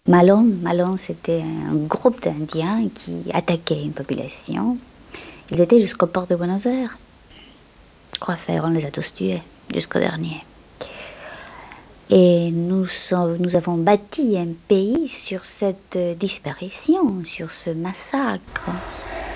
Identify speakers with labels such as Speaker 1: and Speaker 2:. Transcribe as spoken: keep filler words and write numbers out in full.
Speaker 1: Malon, Malon, c'était un groupe d'Indiens qui attaquait une population. Ils étaient jusqu'au port de Buenos Aires. Quoi faire? On les a tous tués, jusqu'au dernier. Et nous, sommes, nous avons bâti un pays sur cette disparition, sur ce massacre.